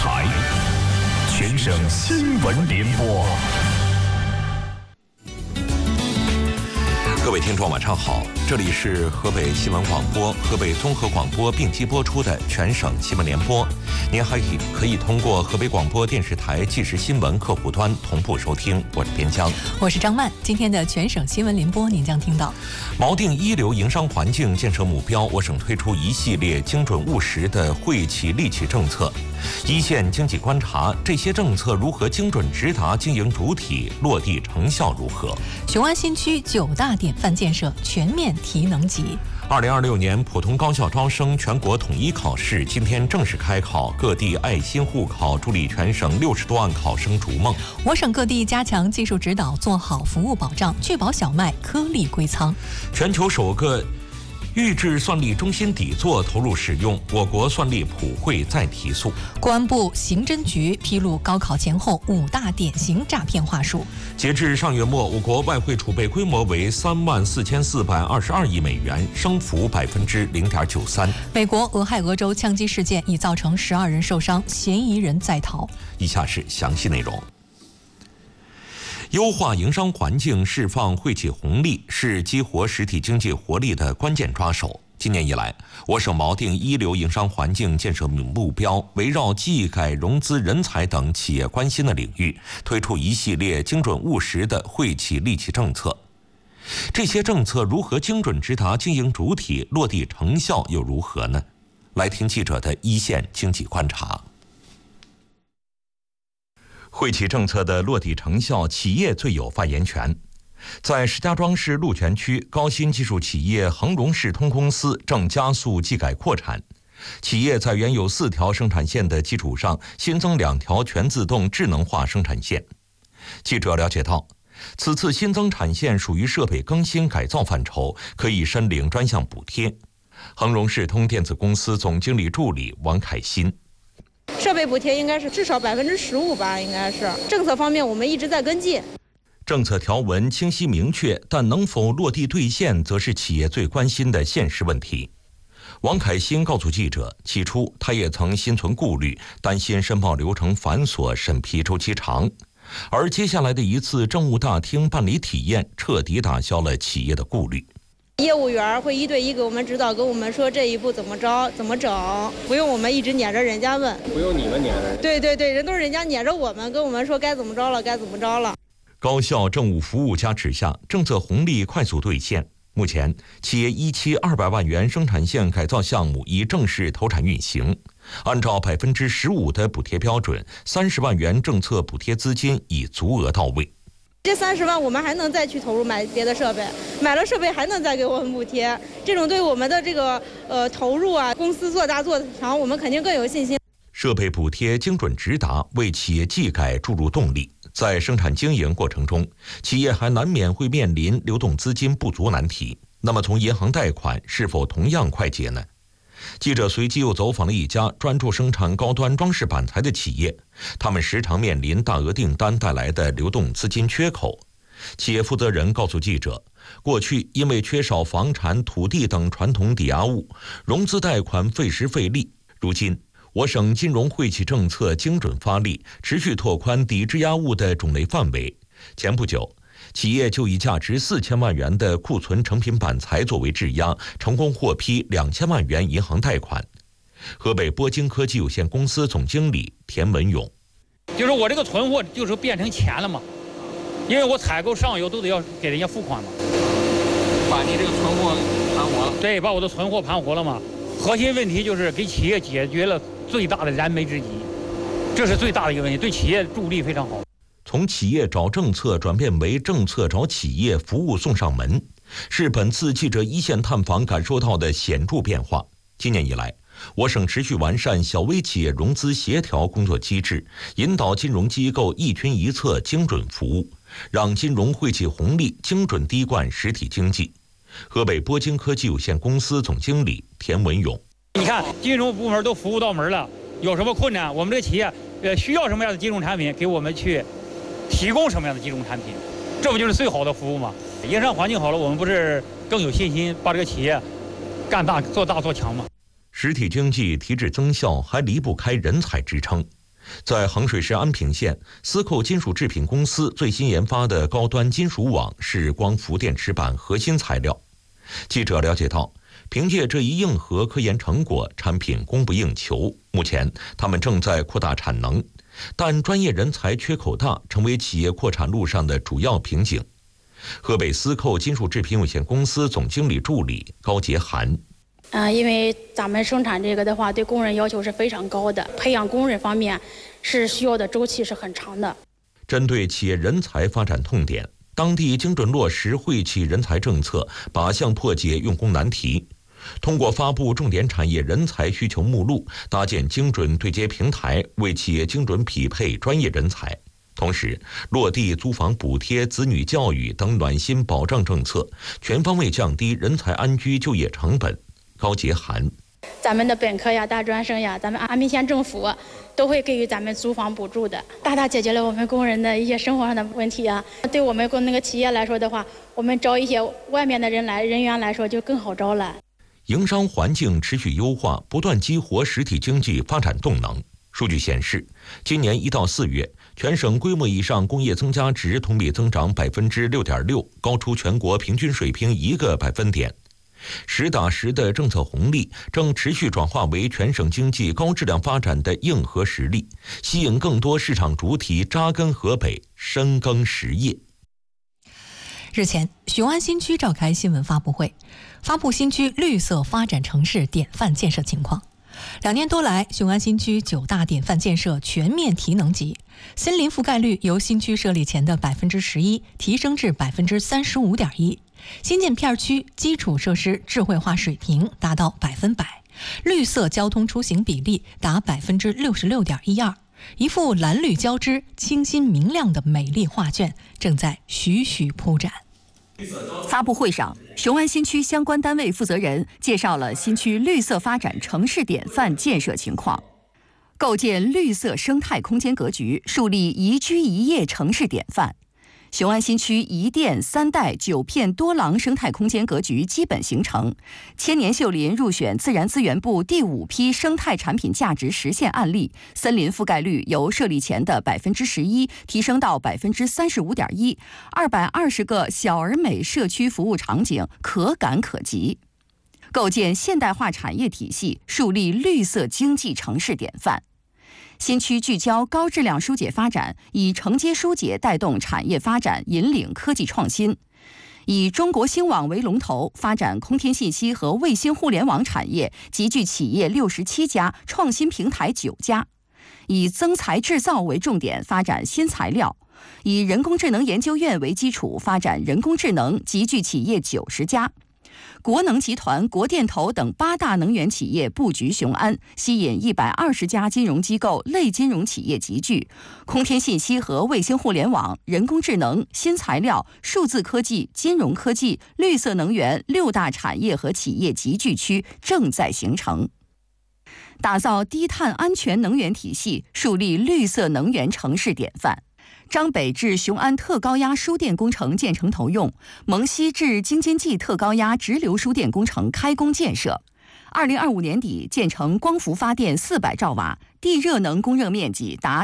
台，全省新闻联播。 各位听众晚上好，这里是河北新闻广播、河北综合广播并机播出的全省新闻联播。您还可以通过河北广播电视台即时新闻客户端同步收听。我是边疆， 我是张曼。今天的全省新闻联播，您将听到： 锚定一流营商环境建设目标，我省推出一系列精准务实的惠企利企政策。一线经济观察，这些政策如何精准直达经营主体，落地成效如何？ 雄安新区9大典范建设全面提能级。 2026年普通高校招生全国统一考试今天正式开考，各地爱心互考助力全省60多万考生逐梦。 我省各地加强技术指导，做好服务保障，确保小麦颗粒归仓。 全球首个预制算力中心底座投入使用，我国算力普惠再提速。 公安部刑侦局披露高考前后5大典型诈骗话术。 截至上月末，我国外汇储备规模为34422亿美元，升幅0.93%。 美国俄亥俄州枪击事件已造成12人受伤，嫌疑人在逃。 以下是详细内容。优化营商环境，释放惠企红利，是激活实体经济活力的关键抓手。今年以来，我省锚定一流营商环境建设目标，围绕技改、融资、人才等企业关心的领域，推出一系列精准务实的惠企利企政策。这些政策如何精准直达经营主体，落地成效又如何呢？来听记者的一线经济观察。惠企政策的落地成效，企业最有发言权。在石家庄市鹿泉区，高新技术企业恒荣世通公司正加速技改扩产。企业在原有4条生产线的基础上，新增2条全自动智能化生产线。记者了解到，此次新增产线属于设备更新改造范畴，可以申领专项补贴。恒荣世通电子公司总经理助理王凯新。 设备补贴应该是至少15%吧，应该是。政策方面我们一直在跟进。 政策条文清晰明确，但能否落地兑现，则是企业最关心的现实问题。王凯新告诉记者，起初他也曾心存顾虑，担心申报流程繁琐，审批周期长。而接下来的一次政务大厅办理体验，彻底打消了企业的顾虑。 业务员会1对1给我们指导，跟我们说这一步怎么着怎么整，不用我们一直撵着人家问， 不用你们撵着人。 对，人都是人家撵着我们，跟我们说该怎么着了，该怎么着了。 高效政务服务加持下，政策红利快速兑现。目前，企业一期200万元生产线改造项目已正式投产运行，按照15%的补贴标准，30万元政策补贴资金已足额到位。 这30万我们还能再去投入买别的设备，买了设备还能再给我们补贴，这种对我们的这个投入啊，公司做大做强，我们肯定更有信心。 设备补贴精准直达，为企业技改注入动力。在生产经营过程中，企业还难免会面临流动资金不足难题。那么从银行贷款是否同样快捷呢？记者随即又走访了一家专注生产高端装饰板材的企业，他们时常面临大额订单带来的流动资金缺口。企业负责人告诉记者，过去因为缺少房产、土地等传统抵押物，融资贷款费时费力。如今，我省金融惠企政策精准发力，持续拓宽抵质押物的种类范围。前不久，企业就以价值4000万元的库存成品板材作为质押，成功获批2000万元银行贷款。河北波晶科技有限公司总经理田文勇， 就是我这个存货就是变成钱了嘛，因为我采购上游都得要给人家付款嘛， 把你这个存货盘活了。 对，把我的存货盘活了嘛。核心问题就是给企业解决了最大的燃眉之急，这是最大的一个问题，对企业助力非常好。 从企业找政策转变为政策找企业，服务送上门，是本次记者一线探访感受到的显著变化。今年以来，我省持续完善小微企业融资协调工作机制，引导金融机构一群一策精准服务，让金融惠企红利精准滴灌实体经济。河北波晶科技有限公司总经理田文勇， 你看金融部门都服务到门了，有什么困难，我们这个企业需要什么样的金融产品，给我们去提供什么样的金融产品，这不就是最好的服务吗？营商环境好了，我们不是更有信心把这个企业干大做大做强吗？ 实体经济提质增效还离不开人才支撑。 在衡水市安平县，司寇金属制品公司最新研发的高端金属网是光伏电池板核心材料。记者了解到，凭借这一硬核科研成果，产品供不应求。目前，他们正在扩大产能，但专业人才缺口大，成为企业扩产路上的主要瓶颈。河北司寇金属制品有限公司总经理助理高杰涵。 因为咱们生产这个的话，对工人要求是非常高的，培养工人方面是需要的周期是很长的。 针对企业人才发展痛点，当地精准落实惠企人才政策，靶向破解用工难题。通过发布重点产业人才需求目录，搭建精准对接平台，为企业精准匹配专业人才。同时，落地租房补贴、子女教育等暖心保障政策，全方位降低人才安居就业成本。高杰涵， 咱们的本科呀、大专生呀，咱们安平县政府都会给予咱们租房补助的，大大解决了我们工人的一些生活上的问题啊。对我们那个企业来说的话，我们招一些外面的人员来说就更好招了。 营商环境持续优化，不断激活实体经济发展动能。数据显示，今年1到4月，全省规模以上工业增加值同比增长6.6%，高出全国平均水平1个百分点。实打实的政策红利正持续转化为全省经济高质量发展的硬核实力，吸引更多市场主体扎根河北，深耕实业。 日前，雄安新区召开新闻发布会，发布新区绿色发展城市典范建设情况。2年多来，雄安新区9大典范建设全面提能级，森林覆盖率由新区设立前的11%提升至35.1%，新建片区基础设施智慧化水平达到100%，绿色交通出行比例达66.12%，一幅蓝绿交织、清新明亮的美丽画卷正在徐徐铺展。 发布会上，雄安新区相关单位负责人介绍了新区绿色发展城市典范建设情况，构建绿色生态空间格局，树立宜居宜业城市典范。雄安新区1店3带9片多廊生态空间格局基本形成，千年秀林入选自然资源部第5批生态产品价值实现案例，森林覆盖率由设立前的11%提升到35.1%，220个小而美社区服务场景可感可及，构建现代化产业体系，树立绿色经济城市典范。新区聚焦高质量疏解发展，以承接疏解带动产业发展，引领科技创新。以中国星网为龙头，发展空天信息和卫星互联网产业，集聚企业67家，创新平台9家。以增材制造为重点，发展新材料。以人工智能研究院为基础，发展人工智能，集聚企业90家。国能集团、国电投等8大能源企业布局雄安，吸引120家金融机构、类金融企业集聚。空天信息和卫星互联网、人工智能、新材料、数字科技、金融科技、绿色能源6大产业和企业集聚区正在形成。打造低碳安全能源体系，树立绿色能源城市典范。张北至雄安特高压输电工程建成投用，蒙西至京津冀特高压直流输电工程开工建设。2025年底建成光伏发电400兆瓦，地热能供热面积达